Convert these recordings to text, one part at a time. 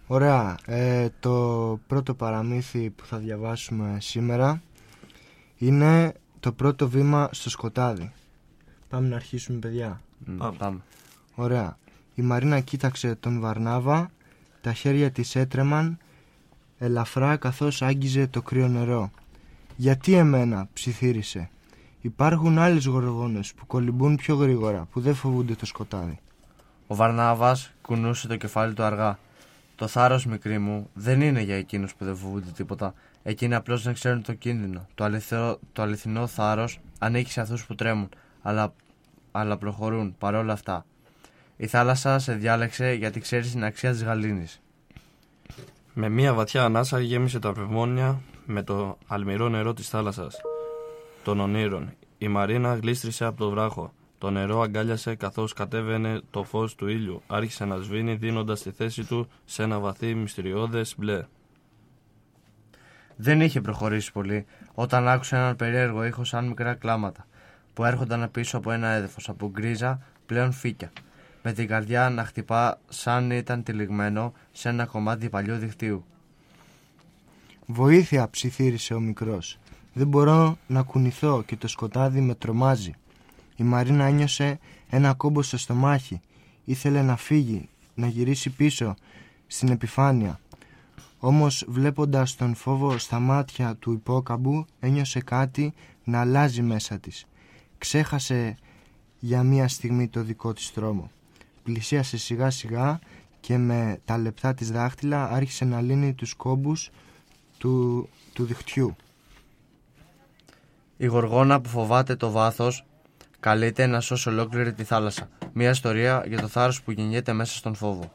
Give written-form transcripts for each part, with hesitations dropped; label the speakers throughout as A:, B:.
A: Ωραία. Το πρώτο παραμύθι που θα διαβάσουμε σήμερα είναι το πρώτο βήμα στο σκοτάδι. Πάμε να αρχίσουμε, παιδιά.
B: Πάμε.
A: Ωραία. Η Μαρίνα κοίταξε τον Βαρνάβα. Τα χέρια της έτρεμαν ελαφρά καθώς άγγιζε το κρύο νερό. «Γιατί εμένα?» ψιθύρισε. «Υπάρχουν άλλες γοργόνες που κολυμπούν πιο γρήγορα, που δεν φοβούνται το σκοτάδι».
B: Ο Βαρνάβας κουνούσε το κεφάλι του αργά. «Το θάρρος, μικρή μου, δεν είναι για εκείνους που δεν φοβούνται τίποτα. Εκείνοι απλώς δεν ξέρουν το κίνδυνο. Το αληθινό θάρρος ανήκει σε αυτούς που τρέμουν, αλλά προχωρούν παρόλα αυτά. Η θάλασσα σε διάλεξε γιατί ξέρεις την αξία της γαλήνης».
C: Με μία βαθιά ανάσα γέμισε τα πνευμόνια με το αλμυρό νερό της θάλασσας των ονείρων. Η Μαρίνα γλίστρισε από το βράχο. Το νερό αγκάλιασε καθώς κατέβαινε το φως του ήλιου. Άρχισε να σβήνει δίνοντας τη θέση του σε ένα βαθύ μυστηριώδες μπλε.
B: Δεν είχε προχωρήσει πολύ όταν άκουσε έναν περίεργο ήχο σαν μικρά κλάματα που έρχονταν πίσω από ένα έδαφος από γκρίζα πλέον φύκια, με την καρδιά να χτυπά σαν ήταν τυλιγμένο σε ένα κομμάτι παλιού δικτύου.
A: «Βοήθεια!» ψιθύρισε ο μικρός. «Δεν μπορώ να κουνηθώ και το σκοτάδι με τρομάζει». Η Μαρίνα ένιωσε ένα κόμπο στο στομάχι. Ήθελε να φύγει, να γυρίσει πίσω στην επιφάνεια. Όμως βλέποντας τον φόβο στα μάτια του υπόκαμπου, ένιωσε κάτι να αλλάζει μέσα της. Ξέχασε για μία στιγμή το δικό της τρόμο. Πλησίασε σιγά σιγά και με τα λεπτά της δάχτυλα άρχισε να λύνει τους κόμπους του δικτυού.
B: Η γοργόνα που φοβάται το βάθος καλείται να σώσει ολόκληρη τη θάλασσα. Μια ιστορία για το θάρρος που γεννιέται μέσα στον φόβο.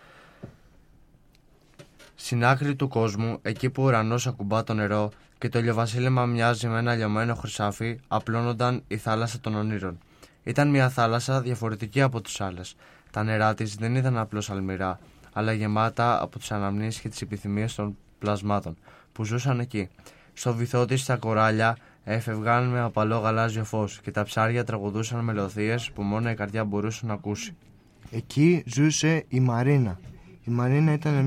B: Στην άκρη του κόσμου, εκεί που ο ουρανός ακουμπά το νερό και το ηλιοβασίλεμα μοιάζει με ένα λιωμένο χρυσάφι, απλώνονταν η θάλασσα των ονείρων. Ήταν μια θάλασσα διαφορετική από τις άλλες. Τα νερά της δεν ήταν απλώς αλμυρά, αλλά γεμάτα από τις αναμνήσεις και τις επιθυμίες των πλασμάτων που ζούσαν εκεί. Στο βυθό της τα κοράλια έφευγαν με απαλό γαλάζιο φως και τα ψάρια τραγουδούσαν μελωδίες που μόνο η καρδιά μπορούσε να ακούσει.
A: Εκεί ζούσε η Μαρίνα. Η Μαρίνα ήταν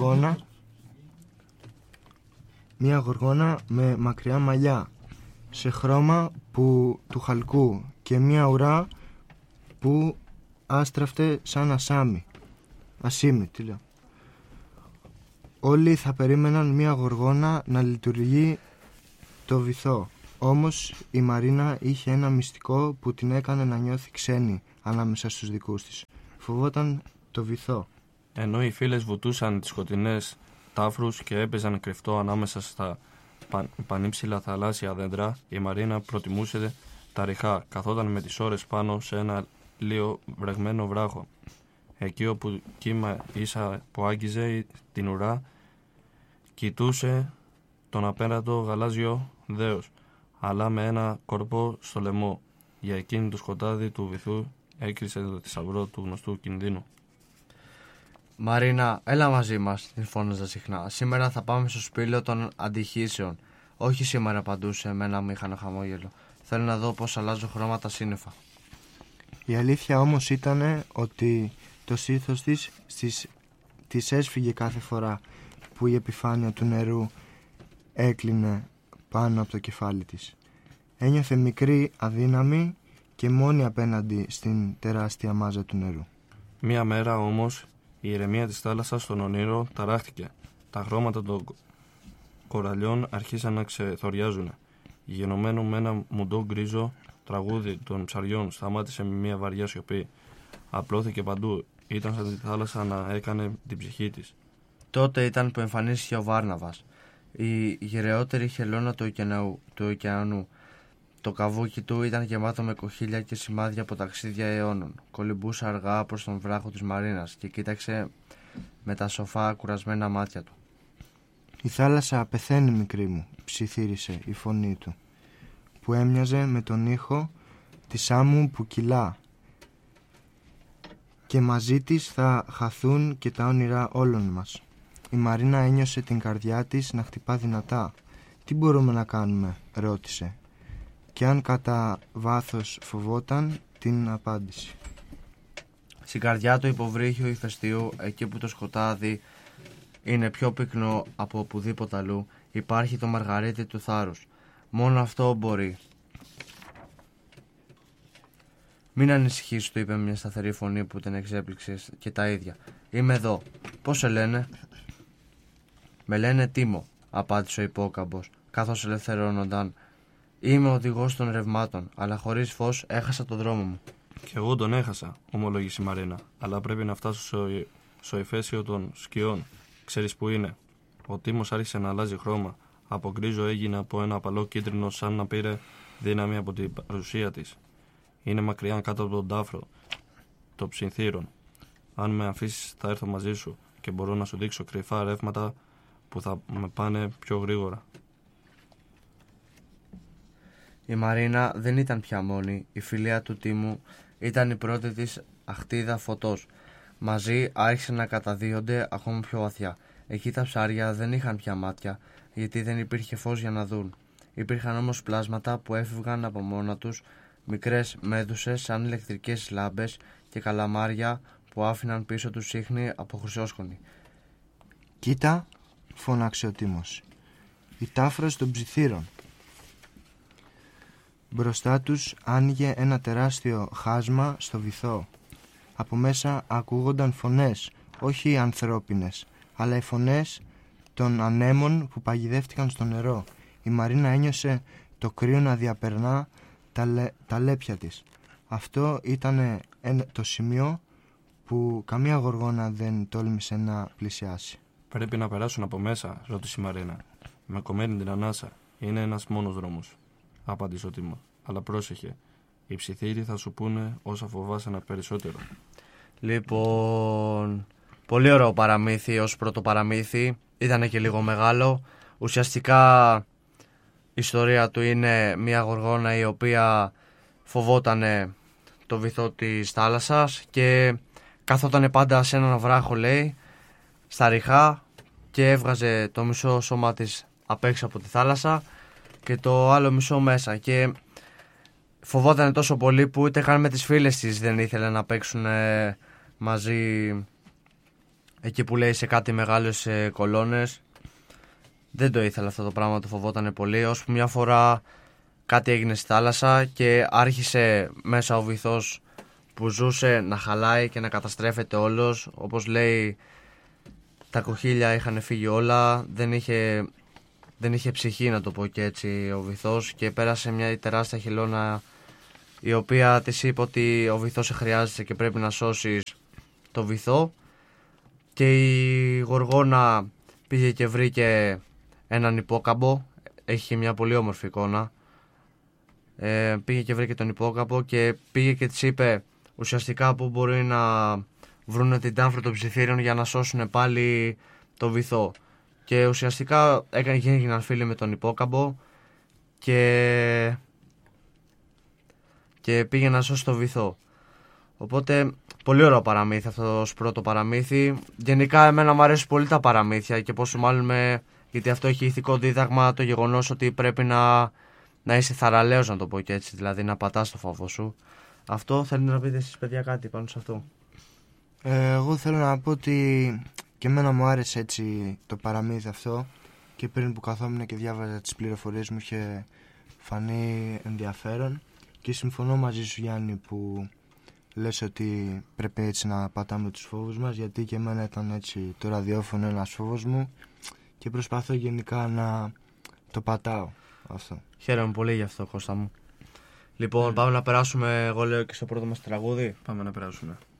A: μια γοργόνα με μακριά μαλλιά, σε χρώμα του χαλκού και μια ουρά που άστραφτε σαν ασίμι. Όλοι θα περίμεναν μια γοργόνα να λειτουργεί το βυθό. Όμως η Μαρίνα είχε ένα μυστικό που την έκανε να νιώθει ξένη ανάμεσα στους δικούς της. Φοβόταν το βυθό.
C: Ενώ οι φίλες βουτούσαν τις σκοτεινές τάφρους και έπαιζαν κρυφτό ανάμεσα στα πανύψηλα θαλάσσια δέντρα, η Μαρίνα προτιμούσε τα ριχά. Καθόταν με τις ώρες πάνω σε ένα λίγο βρεγμένο βράχο. Εκεί όπου κύμα ίσα που άγγιζε την ουρά, κοιτούσε τον απέραντο γαλάζιο δέος, αλλά με ένα κορπό στο λαιμό. Για εκείνη το σκοτάδι του βυθού έκρισε το θησαυρό του γνωστού κινδύνου.
B: «Μαρίνα, έλα μαζί μας», την φώναζα συχνά. «Σήμερα θα πάμε στο σπήλαιο των αντιχύσεων». «Όχι σήμερα», απαντούσε με ένα μήχανο χαμόγελο. «Θέλω να δω πώς αλλάζω χρώματα σύννεφα».
A: Η αλήθεια όμως ήταν ότι το στήθος της έσφυγε κάθε φορά που η επιφάνεια του νερού έκλεινε πάνω από το κεφάλι της. Ένιωθε μικρή, αδύναμη και μόνη απέναντι στην τεράστια μάζα του νερού.
C: Μία μέρα όμως η ηρεμία της θάλασσας στον ονείρο ταράχτηκε. Τα χρώματα των κοραλιών άρχισαν να ξεθοριάζουν. Γενομένο με ένα μουντό γκρίζο τραγούδι των ψαριών σταμάτησε με μια βαριά σιωπή. Απλώθηκε παντού. Ήταν σαν τη θάλασσα να έκανε την ψυχή της.
B: Τότε ήταν που εμφανίστηκε ο Βάρναβας, η γεραιότερη χελώνα του ωκεανού. Το καβούκι του ήταν γεμάτο με κοχύλια και σημάδια από ταξίδια αιώνων. Κολυμπούσε αργά προς τον βράχο της Μαρίνας και κοίταξε με τα σοφά κουρασμένα μάτια του.
A: «Η θάλασσα πεθαίνει, μικρή μου», ψιθύρισε η φωνή του, που έμοιαζε με τον ήχο της άμμου που κυλά. «Και μαζί της θα χαθούν και τα όνειρα όλων μας». Η Μαρίνα ένιωσε την καρδιά της να χτυπά δυνατά. «Τι μπορούμε να κάνουμε?» ρώτησε. Και αν κατά βάθος φοβόταν την απάντηση.
B: Στην καρδιά του υποβρύχιο ηφαιστείου, εκεί που το σκοτάδι είναι πιο πυκνό από οπουδήποτε αλλού, υπάρχει το μαργαρίτι του θάρρους. Μόνο αυτό μπορεί. «Μην ανησυχείς», του είπε μια σταθερή φωνή που την εξέπληξε και τα ίδια. «Είμαι εδώ. Πώς σε λένε?» «Με λένε Τίμο», απάντησε ο υπόκαμπος, καθώς ελευθερώνονταν. «Είμαι οδηγός των ρευμάτων, αλλά χωρίς φως έχασα το δρόμο μου».
C: «Και εγώ τον έχασα», ομολόγησε η Μαρίνα, «αλλά πρέπει να φτάσω στο εφέσιο των σκιών. Ξέρεις που είναι?» Ο Τίμος άρχισε να αλλάζει χρώμα. Από γκρίζο έγινε από ένα απαλό κίτρινο, σαν να πήρε δύναμη από την παρουσία της. «Είναι μακριά κάτω από τον τάφρο των ψινθύρων. Αν με αφήσεις θα έρθω μαζί σου και μπορώ να σου δείξω κρυφά ρεύματα που θα με πάνε πιο γρήγορα».
B: Η Μαρίνα δεν ήταν πια μόνη. Η φιλία του Τίμου ήταν η πρώτη της αχτίδα φωτός. Μαζί άρχισαν να καταδύονται ακόμα πιο βαθιά. Εκεί τα ψάρια δεν είχαν πια μάτια, γιατί δεν υπήρχε φως για να δουν. Υπήρχαν όμως πλάσματα που έφευγαν από μόνα τους, μικρές μέδουσες σαν ηλεκτρικές λάμπες και καλαμάρια που άφηναν πίσω τους ίχνη από χρυσόσκονη.
A: «Κοίτα», φώναξε ο Τίμος, «η τάφρος των ψιθύρων». Μπροστά τους άνοιγε ένα τεράστιο χάσμα στο βυθό. Από μέσα ακούγονταν φωνές, όχι ανθρώπινες, αλλά οι φωνές των ανέμων που παγιδεύτηκαν στο νερό. Η Μαρίνα ένιωσε το κρύο να διαπερνά τα λέπια της. Αυτό ήταν το σημείο που καμία γοργόνα δεν τόλμησε να πλησιάσει.
C: «Πρέπει να περάσουν από μέσα», ρώτησε η Μαρίνα. «Με κομμένη την ανάσα. Είναι ένας μόνος δρόμος», απάντησε ο Τίμος. «Αλλά πρόσεχε. Οι ψιθύροι θα σου πούνε όσα φοβάσαι ένα περισσότερο».
B: Λοιπόν, πολύ ωραίο παραμύθι ως πρώτο παραμύθι. Ήταν και λίγο μεγάλο. Ουσιαστικά η ιστορία του είναι μια γοργόνα η οποία φοβότανε το βυθό της θάλασσας και καθότανε πάντα σε έναν βράχο, λέει, στα ριχά, και έβγαζε το μισό σώμα της απ' έξω από τη θάλασσα και το άλλο μισό μέσα, και φοβότανε τόσο πολύ που ούτε καν με τις φίλες της δεν ήθελε να παίξουν μαζί εκεί που λέει σε κάτι μεγάλες κολόνες. Δεν το ήθελε αυτό το πράγμα, το φοβότανε πολύ, ώσπου μια φορά κάτι έγινε στη θάλασσα και άρχισε μέσα ο βυθός που ζούσε να χαλάει και να καταστρέφεται όλος. Όπως λέει, τα κοχύλια είχαν φύγει όλα, δεν είχε ψυχή, να το πω και έτσι, ο βυθός, και πέρασε μια τεράστια χελώνα η οποία της είπε ότι ο βυθός σε χρειάζεται και πρέπει να σώσεις το βυθό, και η γοργόνα πήγε και βρήκε έναν υπόκαμπο, έχει μια πολύ όμορφη εικόνα, πήγε και βρήκε τον υπόκαμπο και πήγε και της είπε ουσιαστικά που μπορεί να βρουν την τάφρο των ψιθύρων για να σώσουν πάλι το βυθό, και ουσιαστικά έγιναν φίλοι με τον υπόκαμπο και πήγε να σώσει το βυθό. Οπότε πολύ ωραίο παραμύθι αυτό ως πρώτο παραμύθι. Γενικά εμένα μου αρέσουν πολύ τα παραμύθια, και πόσο μάλλον γιατί αυτό έχει ηθικό δίδαγμα, το γεγονός ότι πρέπει να είσαι θαραλέος, να το πω και έτσι, δηλαδή να πατάς το φόβο σου. Αυτό θέλετε να πείτε εσείς, παιδιά, κάτι πάνω σε αυτό?
A: Εγώ θέλω να πω ότι και εμένα μου άρεσε έτσι το παραμύθι αυτό, και πριν που καθόμουν και διάβαζα τις πληροφορίες μου είχε φανεί ενδιαφέρον, και συμφωνώ μαζί σου, Γιάννη, που λες ότι πρέπει έτσι να πατάμε τους φόβους μας, γιατί και εμένα ήταν έτσι το ραδιόφωνο ένας φόβος μου και προσπαθώ γενικά να το πατάω αυτό.
B: Χαίρομαι πολύ γι' αυτό, Κώστα μου. Λοιπόν, πάμε να περάσουμε, εγώ λέω, και στο πρώτο μας τραγούδι.
C: Πάμε να περάσουμε.